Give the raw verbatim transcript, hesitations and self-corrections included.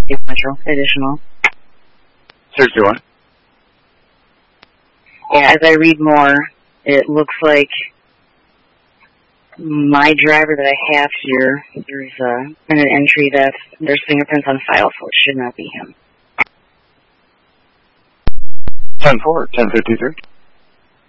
Metro, additional. Seriously, what? Yeah, as I read more, it looks like my driver that I have here, there's uh, been an entry that there's fingerprints on file, so it should not be him. ten four, ten fifty-three.